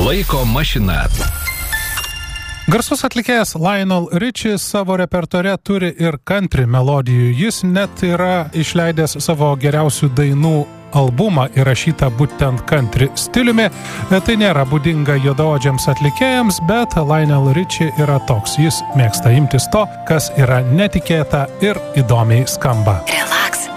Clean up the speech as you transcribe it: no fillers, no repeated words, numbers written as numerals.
Laiko mašina. Garsus atlikėjas Lionel Richie savo repertuare turi ir country melodijų. Jis net yra išleidęs savo geriausių dainų albumą įrašytą būtent country stiliumi. Tai nėra būdinga juodaodžiams atlikėjams, bet Lionel Richie yra toks. Jis mėgsta imtis to, kas yra netikėta ir įdomiai skamba. Relax.